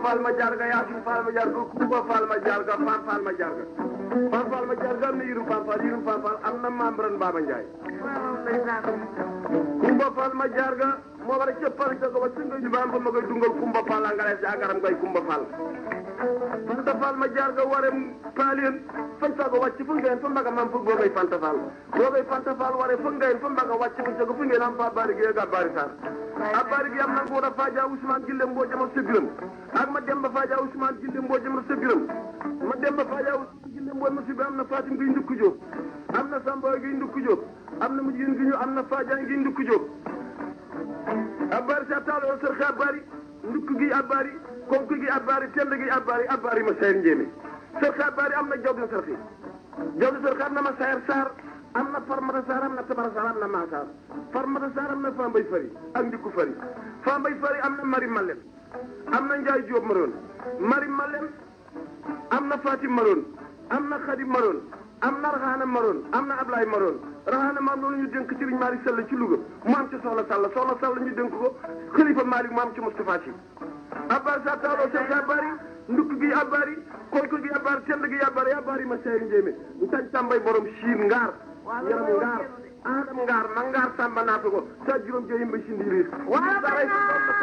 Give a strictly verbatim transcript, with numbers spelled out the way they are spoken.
Fall ma jarga Yaasin Fall ma jarga Kumba Fall ma jarga Fan Fall ma jarga Fan Fall ma jarga am na Yirum Fall Fall Yirum Fall Fall am na Maam Ren Baba Ndiaye Kumba Fall ma jarga moo war a cëppal ca ko ba singa ñu baam fa ma koy dungal Kumba Fall angale si agaram koy Kumba Fall Fanta Fall ma jarga warem paalien fan sago wàcc fu ngeen fa mbaga mam fu googay Fanta Fall googay Fanta Fall ware fu ngeen fa mbaga wàcc fu sago fu ngeen am fa bari gi ga bari sar a bari gi am na ngooda Faaja Ousmane Gille mboo jama sebiram ak ma demba Faaja Ousmane Gille mboo jama sebiram ma demba Faaja Ousmane Gille mboo ma sebiram am na Fatim gi ndukku Jóob am na Samba gi ndukku Jóob am na mujjin gi ñu am na Faaja gi ndukku Jóob a bari sa taalo sër xa bari ndukku gi a bari konku gi a bari tend gi a bari a bari ma sayar njéeme sër xa bari am na jawdi sër xi jawdi sër xa am na ma sayar Sarr am na Farmata Sarr am na Tabara Sarr am na Maasar Farmata Sarr am na Fambay Fari ak Ndikku Fari Fambay Fari am na Mari Malem am na Njaay Jóob Maroon Mari Malem am na Fatim Maroon am na Xadim Maroon am na Raxaana Maroon am na Ablaay Maroon Raxaana Maroon loolu ñu dénk Sëriñ Malick Sall ci Louga mu am ci Soxna Sall Soxna Sall ñu dénk ko Xalifa Malick mu am ci Moustapha Sy abar sa taalo sër xa bari ndukk gi a bari konku gi a bari tend gi a bari a bari ma sayar njéeme ntañ tambay borom siin ngaar yaram ngaar adam ngaar ma ngaar samba naata ko sa juróom jeyim ba sindi riir